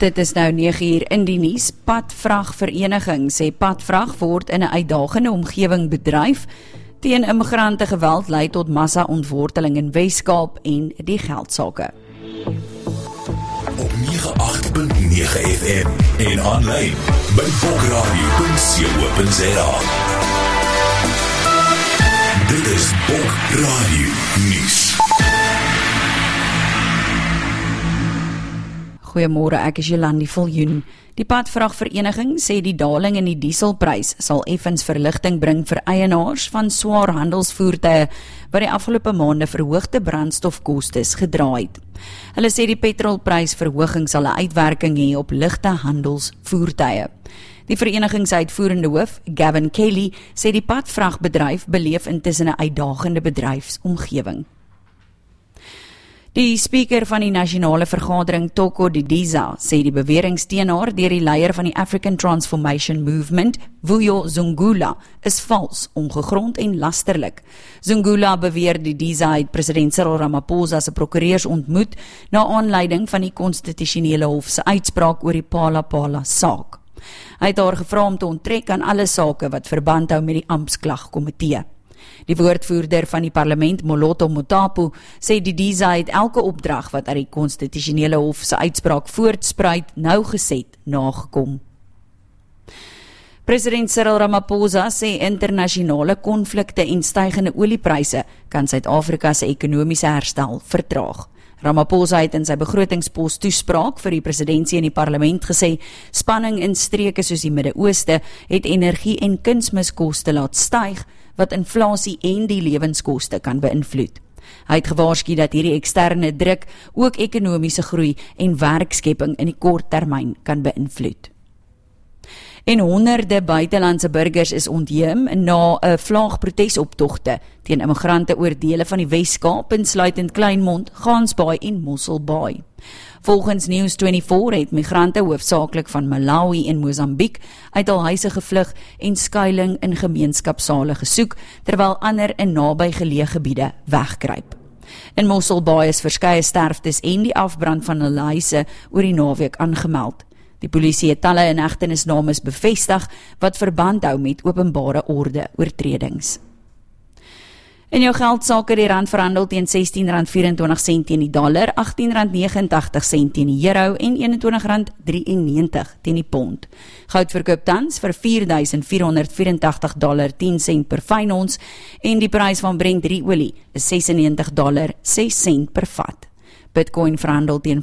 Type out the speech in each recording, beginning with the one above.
Dit is nou 9 uur in die nuus. Padvragvereniging sê padvrag word in 'n uitdagende omgewing bedryf. Teen immigrante geweld lei tot massa-ontworteling in Wes-Kaap en die geldsake. Op 98.9 FM en aanlyn by bokradio.co.za. Dit is Bok Radio Nuus. Goeiemôre, ek is Jolandi Viljoen. Die padvragvereniging sê die daling in die dieselprys sal effens verligting bring vir eienaars van swaar handelsvoertuie wat die afgelope maande verhoogde brandstofkostes gedra het. Hulle sê die petrolprysverhoging sal 'n uitwerking hê op ligte handelsvoertuie. Die vereniging se uitvoerende hoof, Gavin Kelly, sê die padvragbedryf beleef intussen 'n uitdagende bedryfsomgewing. Die speaker van die nasionale vergadering, Toko Didiza, sê die beweringsteenaar deur die leier van die African Transformation Movement, Vuyo Zungula, is vals, ongegrond en lasterlik. Zungula beweer Didiza het president Cyril Ramaphosa se prokureurs ontmoet na aanleiding van die konstitusionele hof se uitspraak oor die Phala saak. Hy het haar gevra om te onttrek aan alle sake wat verband hou met die amptklagkomitee. Die woordvoerder van die parlement, Moloto Motapu, sê Didiza het elke opdrag wat uit die konstitusionele hof se uitspraak voortspruit nougeset nagekom. President Cyril Ramaphosa sê internasionale konflikte en stygende oliepryse kan Suid-Afrika se ekonomiese herstel vertraag. Ramaphosa het in sy begrotingspos toespraak vir die presidentsie in die parlement gesê, spanning in streke soos die Midde-Ooste het energie- en kunsmiskoste laat styg, wat inflasie en die lewenskoste kan beïnvloed. Hy het gewaarsku dat hierdie eksterne druk ook ekonomiese groei en werkskepping in die kort termyn kan beïnvloed. En honderde buitelandse burgers is ontheem na 'n vlaagprotesoptogte teen immigrante oor dele van die Wes-Kaap, insluitend Kleinmond, Gansbaai en Mosselbaai. Volgens News24 het migrante hoofsaaklik van Malawi en Mosambiek uit hul huise gevlug en skuiling in gemeenskapsale gesoek, terwyl ander in nabygeleë gebiede wegkruip. In Mosselbaai is verskeie sterftes en die afbrand van hul huise oor die naweek aangemeld. Die polisie het talle inhegtenisnames bevestig wat verband hou met openbare orde oortredings. In jou geldsake, die rand verhandel teen R16.24 teen die dollar, R18.89 teen die euro en R21.93 teen die pond. Goud verkoop tans vir $4.484.10 per fyn ons en die prys van Brent olie is $96.06 per vat. Bitcoin verhandel teen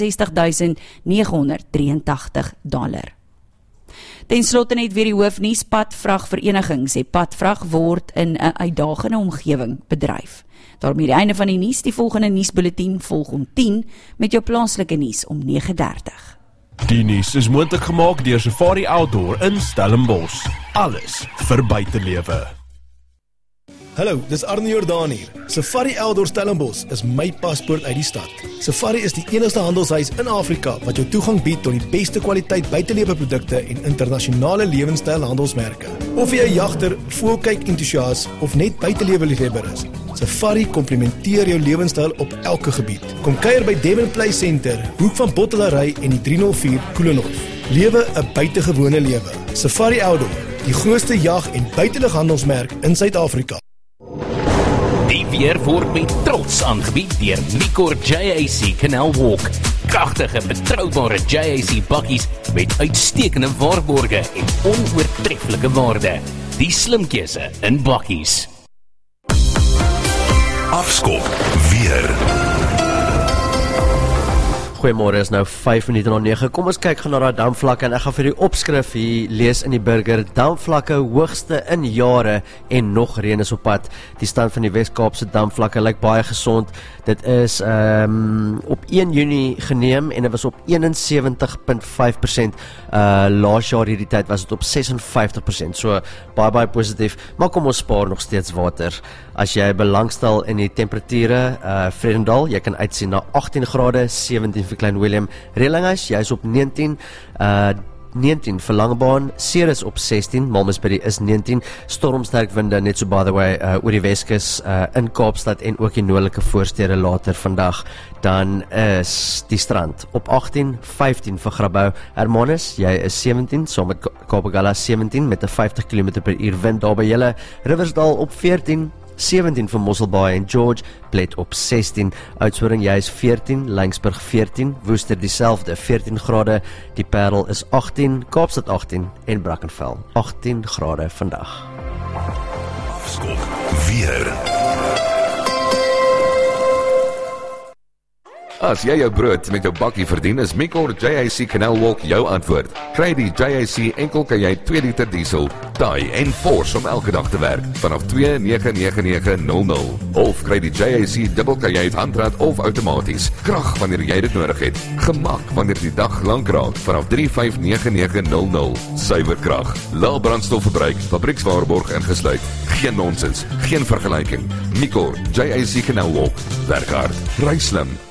$65.983. Ten slotte net weer die hoofnuus, padvragvereniging sê padvrag word in 'n uitdagende omgewing bedryf. Daarmee die einde van die nuus, die volgende nuusbulletin volg om 10 met jou plaaslike nuus om 9:30. Die nuus is moontlik gemaak deur Safari Outdoor in Stellenbosch. Alles vir buitelewe. Hallo, dis Arne Jordaan hier. Safari Outdoor Stellenbosch is my paspoort uit die stad. Safari is die enigste handelshuis in Afrika wat jou toegang bied tot die beste kwaliteit buiteleweprodukte en internasionale lewenstyl handelsmerke. Of jy 'n jagter, voëlkyk entoesias of net buiteleweliefhebber is, Safari komplementeer jou lewenstyl op elke gebied. Kom kuier by Devon Play Center, hoek van Bottelary en die 304 Koelenhof. Lewe 'n buitengewone lewe. Safari Outdoor, die grootste jag- en buitelughandelsmerk in Suid-Afrika. Die weer word met trots aangebied deur Micor JAC Canal Walk. Kragtige, betroubare JAC bakkies met uitstekende waarborge en onoortreffelike waarde. Die slim keuse in bakkies. Afskop weer. Goeiemôre, is nou 5 minute na 9. Kom ons kyk gaan na daai damvlakke en ek gaan vir die opskrif hier lees in die burger. Damvlakke hoogste in jare en nog reën is op pad. Die stand van die Wes-Kaapse damvlakke lyk baie gesond. Dit is op 1 Junie geneem en dit was op 71.5%. Laas jaar hierdie tyd was dit op 56%. So baie positief, maar kom ons spaar nog steeds water. As jy belangstel in die temperature, Vredendal, jy kan uitsien na 18 grade, 17 vir Klein Willem. Reelinghuis, jy is op 19, 19 vir Langebaan, Ceres op 16, Malmesbury is 19, stormsterk winde net so by the way oor die Weskus in Kaapstad en ook die noordelike voorstede later vandag. Dan is die Strand op 18, 15 vir Grabouw. Hermanus, jy is 17, saam met Kapagala 17 met 'n 50 km/h wind daar by julle. Riversdal op 14, 17 vir Mosselbaai en George, Plet op 16, Oudtshoorn jy is 14, Laingsburg 14, Woester dieselfde 14 grade, die Parel is 18, Kaapstad 18 en Brackenfell 18 grade vandag. Afskop weer. As jy jou brood met jou bakkie verdien, is Micor JAC Canal Walk jou antwoord. Kry die JAC enkel kajuit 2 liter diesel, taai en force om elke dag te werk, vanaf 2,99900. Of kry die JAC dubbel kajuit handrat of outomaties. Krag wanneer jy dit nodig het. Gemak wanneer die dag lank raak, vanaf 3,59900. Suiwer krag, lae brandstofverbruik, fabriekswaarborg ingesluit. Geen nonsens, geen vergelyking. Micor JAC Canal Walk. Werk hard, ry slim.